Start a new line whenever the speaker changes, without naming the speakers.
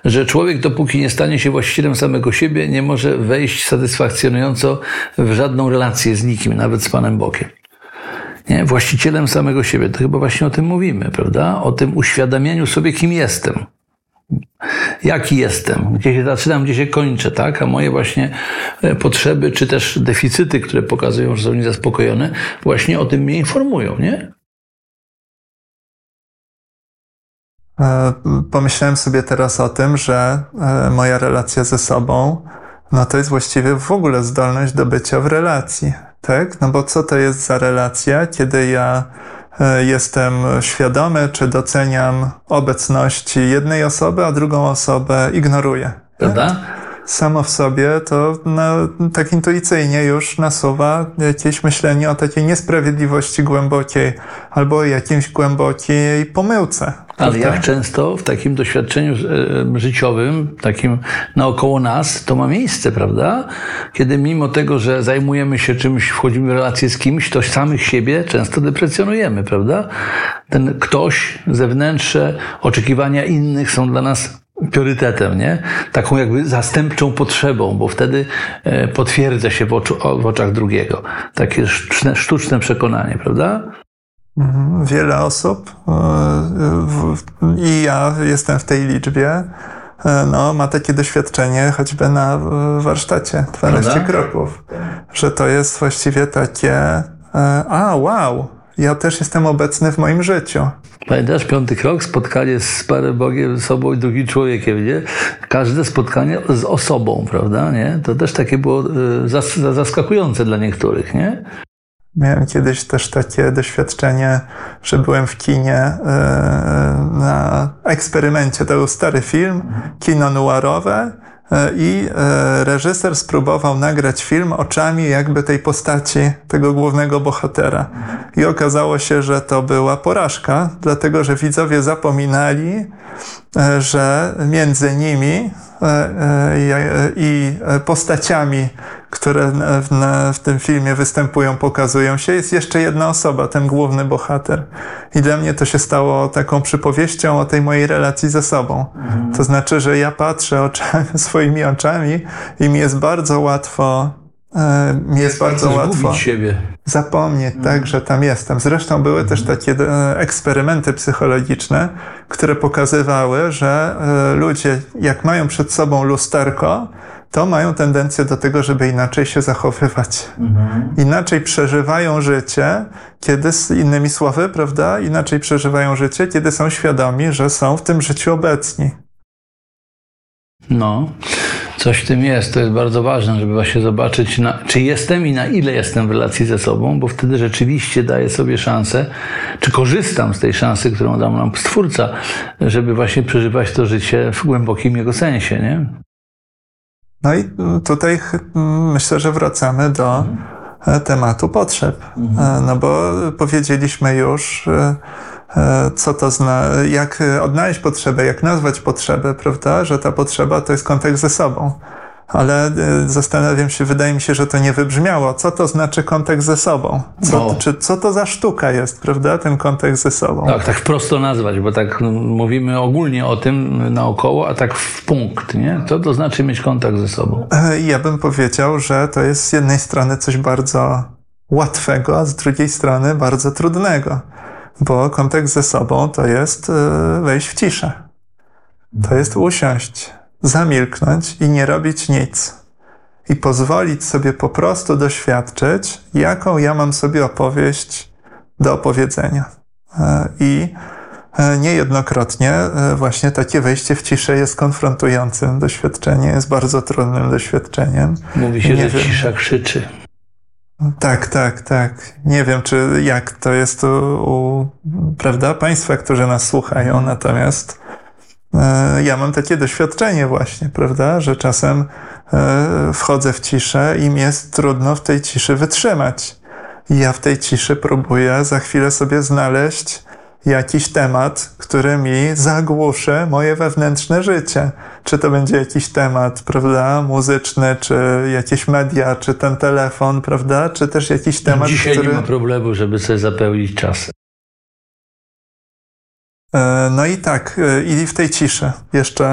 że człowiek, dopóki nie stanie się właścicielem samego siebie, nie może wejść satysfakcjonująco w żadną relację z nikim, nawet z Panem Bogiem. Nie? Właścicielem samego siebie. To chyba właśnie o tym mówimy, prawda? O tym uświadamianiu sobie, kim jestem. Jaki jestem, gdzie się zaczynam, gdzie się kończę, tak? A moje właśnie potrzeby, czy też deficyty, które pokazują, że są niezaspokojone, właśnie o tym mnie informują, nie?
Pomyślałem sobie teraz o tym, że moja relacja ze sobą, no to jest właściwie w ogóle zdolność do bycia w relacji, tak? No bo co to jest za relacja, kiedy ja jestem świadomy, czy doceniam obecności jednej osoby, a drugą osobę ignoruję.
Prawda?
Tak? Samo w sobie to tak intuicyjnie już nasuwa jakieś myślenie o takiej niesprawiedliwości głębokiej albo o jakiejś głębokiej pomyłce.
Ale jak często w takim doświadczeniu życiowym, takim naokoło nas, to ma miejsce, prawda? Kiedy mimo tego, że zajmujemy się czymś, wchodzimy w relację z kimś, to samych siebie często deprecjonujemy, prawda? Ten ktoś, zewnętrzne oczekiwania innych są dla nas priorytetem, nie? Taką jakby zastępczą potrzebą, bo wtedy potwierdza się w oczach drugiego. Takie sztuczne przekonanie, prawda?
Wiele osób, i ja jestem w tej liczbie, ma takie doświadczenie choćby na warsztacie 12 kroków, że to jest właściwie takie wow, ja też jestem obecny w moim życiu.
Pamiętasz 5 krok? Spotkanie z Panem Bogiem, sobą i drugim człowiekiem, nie? Każde spotkanie z osobą, prawda, nie? To też takie było zaskakujące dla niektórych, nie?
Miałem kiedyś też takie doświadczenie, że byłem w kinie na eksperymencie. To był stary film, kino noirowe, i reżyser spróbował nagrać film oczami jakby tej postaci, tego głównego bohatera. I okazało się, że to była porażka, dlatego że widzowie zapominali, że między nimi i postaciami, które w tym filmie występują, pokazują się, jest jeszcze jedna osoba, ten główny bohater. I dla mnie to się stało taką przypowieścią o tej mojej relacji ze sobą. To znaczy, że ja patrzę swoimi oczami i mi jest bardzo łatwo
siebie.
Zapomnieć, tak, że tam jestem. Zresztą były też takie eksperymenty psychologiczne, które pokazywały, że ludzie, jak mają przed sobą lusterko, to mają tendencję do tego, żeby inaczej się zachowywać. Inaczej przeżywają życie, innymi słowy, prawda? Inaczej przeżywają życie, kiedy są świadomi, że są w tym życiu obecni.
No, coś w tym jest. To jest bardzo ważne, żeby właśnie zobaczyć, czy jestem i na ile jestem w relacji ze sobą, bo wtedy rzeczywiście daję sobie szansę, czy korzystam z tej szansy, którą dał nam Stwórca, żeby właśnie przeżywać to życie w głębokim jego sensie, nie?
No i tutaj myślę, że wracamy do tematu potrzeb. No bo powiedzieliśmy już, co to jak odnaleźć potrzebę, jak nazwać potrzebę, prawda? Że ta potrzeba to jest kontakt ze sobą. Ale zastanawiam się, wydaje mi się, że to nie wybrzmiało. Co to znaczy kontakt ze sobą? Co to za sztuka jest, prawda? Ten kontakt ze sobą.
Tak prosto nazwać, bo tak mówimy ogólnie o tym naokoło, a tak w punkt, nie? Co to znaczy mieć kontakt ze sobą?
Ja bym powiedział, że to jest z jednej strony coś bardzo łatwego, a z drugiej strony bardzo trudnego. Bo kontakt ze sobą to jest wejść w ciszę. To jest usiąść, zamilknąć i nie robić nic. I pozwolić sobie po prostu doświadczyć, jaką ja mam sobie opowieść do opowiedzenia. I niejednokrotnie właśnie takie wejście w ciszę jest konfrontującym doświadczeniem, jest bardzo trudnym doświadczeniem.
Mówi się, że cisza krzyczy.
Tak. Nie wiem, jak to jest u prawda, państwa, którzy nas słuchają, natomiast ja mam takie doświadczenie właśnie, prawda, że czasem wchodzę w ciszę i mi jest trudno w tej ciszy wytrzymać. I ja w tej ciszy próbuję za chwilę sobie znaleźć jakiś temat, który mi zagłuszy moje wewnętrzne życie. Czy to będzie jakiś temat, prawda, muzyczny, czy jakieś media, czy ten telefon, prawda, czy też jakiś temat,
Dzisiaj nie ma problemu, żeby sobie zapełnić czas.
No i tak, i w tej ciszy jeszcze